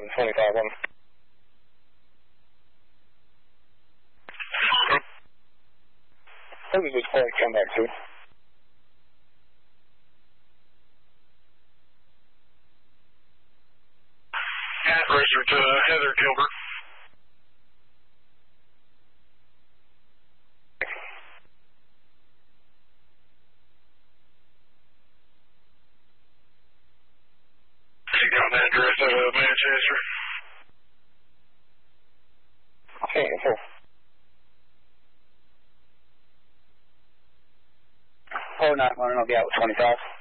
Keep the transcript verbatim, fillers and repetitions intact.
eleven twenty-five on. Who was this flight come back to? Racer to Heather Gilbert. You got an address out of Manchester? Okay, cool. Oh, not running, I'll be out with twenty-five.